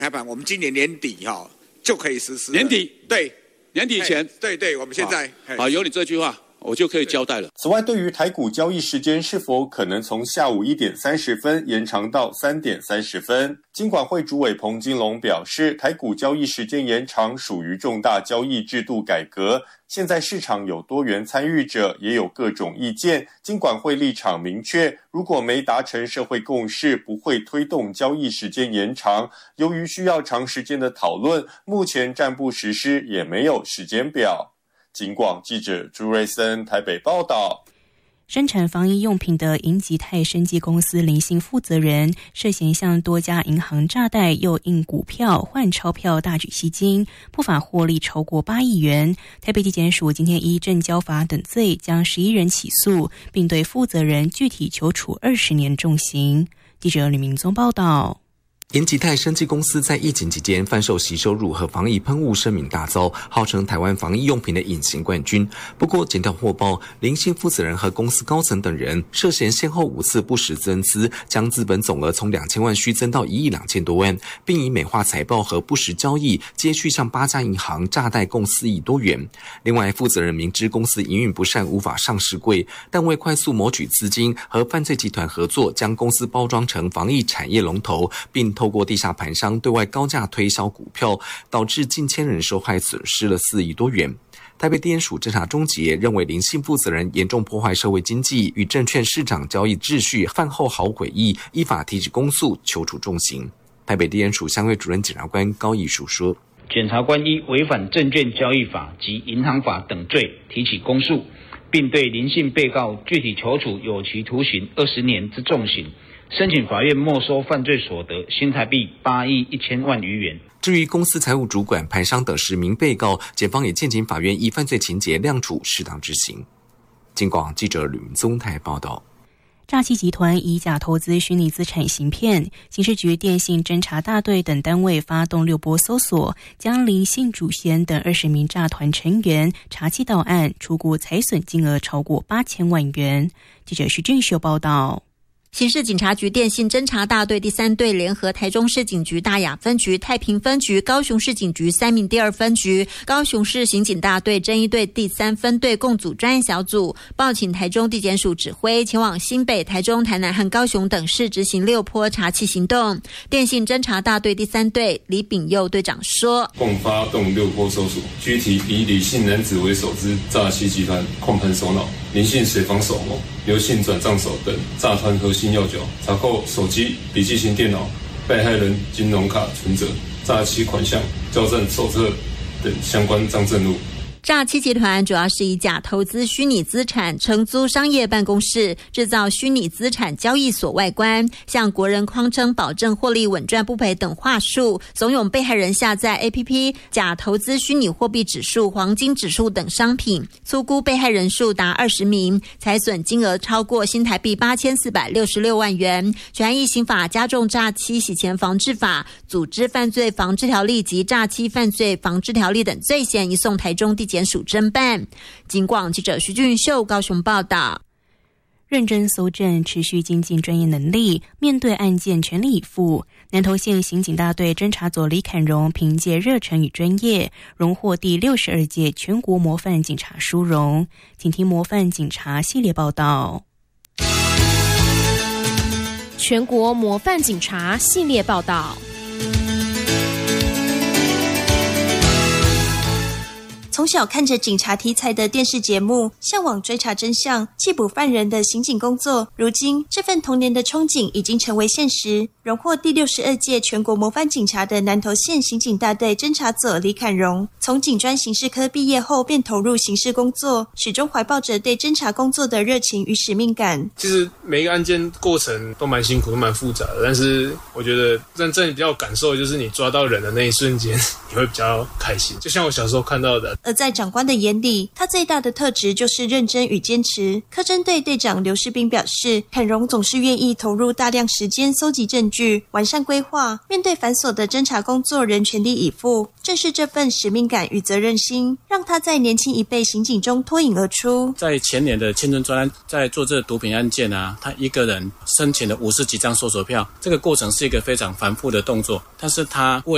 我们今年年底就可以实施。 年底对， 年底前对，我们现在好，有你这句话，我就可以交代了。 此外，对于台股交易时间是否可能从下午1点30分延长到3点30分，金管会主委彭金龙表示，台股交易时间延长属于重大交易制度改革，现在市场有多元参与者，也有各种意见，金管会立场明确，如果没达成社会共识，不会推动交易时间延长。由于需要长时间的讨论，目前暂不实施，也没有时间表。警广记者朱瑞森台北报道。 生产防疫用品的银吉泰生技公司林姓负责人涉嫌向多家银行诈贷，又印股票换钞票，大举吸金，不法获利超过8亿元。台北地检署今天依证交法等罪将11人起诉，并对负责人具体求处20年重刑。记者吕明宗报道。 银吉泰生技公司在疫情期间贩售洗手乳和防疫喷雾声名大噪，号称台湾防疫用品的隐形冠军。不过检调获报，林姓负责人和公司高层等人涉嫌先后5次不实增资，将资本总额从2000万虚增到1亿2千多万，并以美化财报和不实交易接续向8家银行诈贷共4亿多元。另外，负责人明知公司营运不善，无法上市柜，但为快速谋取资金，和犯罪集团合作，将公司包装成防疫产业龙头，并透过地下盘商对外高价推销股票，导致近1000人受害，损失了4亿多元。台北地检署侦查终结，认为林姓负责人严重破坏社会经济与证券市场交易秩序，犯后好悔意，依法提起公诉，求处重刑。台北地检署相会主任检察官高义书说， 检察官依违反证券交易法及银行法等罪提起公诉，并对林姓被告具体求处有期徒刑20年之重刑，申请法院没收犯罪所得新台币8亿1000万余元。 至于公司财务主管、盘商等10名被告，检方也建请法院依犯罪情节量处适当执行。警广记者吕明宗台报道。 诈欺集团以假投资虚拟资产行骗，刑事局电信侦查大队等单位发动6波搜索，将林姓主嫌等20名诈团成员查缉到案，初估财损金额超过8000万元。记者徐俊秀报道。 刑事警察局电信侦查大队第3队联合台中市警局大雅分局、太平分局、高雄市警局3名第2分局、高雄市刑警大队侦一队第3分队共组专案小组，报请台中地检署指挥，前往新北、台中、台南和高雄等市执行6波查缉行动。电信侦查大队第3队李炳佑队长说， 共发动6波搜索，具体以李姓男子为首之诈欺集团控盘首脑，林姓水房首谋，刘姓转账手等诈团核心要角，查扣手机、笔记型电脑、被害人金融卡存折、诈欺款项、交证手册等相关账证物。 诈欺集团主要是以假投资虚拟资产、承租商业办公室、制造虚拟资产交易所外观，向国人匡称保证获利稳赚不赔等话术，怂恿被害人下载 APP 假投资虚拟货币指数、黄金指数等商品，粗估被害人数达20名，财损金额超过新台币8466万元。全案刑法加重诈欺洗钱防治法、组织犯罪防治条例及诈欺犯罪防治条例等罪嫌，移送台中地检署侦办。警广记者徐俊秀高雄报道。 认真搜证，持续精进专业能力，面对案件全力以赴。南投县刑警大队侦查组李侃荣凭借热忱与专业，荣获第62届全国模范警察殊荣。请听模范警察系列报道。 全国模范警察系列报道。 从小看着警察题材的电视节目，向往追查真相、缉捕犯人的刑警工作，如今这份童年的憧憬已经成为现实。荣获第62届全国模范警察的南投县刑警大队侦查组李侃荣，从警专刑事科毕业后便投入刑事工作，始终怀抱着对侦查工作的热情与使命感。 其实每一个案件过程都蛮辛苦、都蛮复杂的，但是我觉得真正比较有感受的就是你抓到人的那一瞬间，你会比较开心。就像我小时候看到的。 而在长官的眼里，他最大的特质就是认真与坚持。科侦队队长刘世斌表示，侃荣总是愿意投入大量时间搜集证据，完善规划，面对繁琐的侦查工作仍全力以赴。正是这份使命感与责任心，让他在年轻一辈刑警中脱颖而出。 在前年的青春专案，在做这个毒品案件啊，他一个人申请了50几张搜索票，这个过程是一个非常繁复的动作，但是他为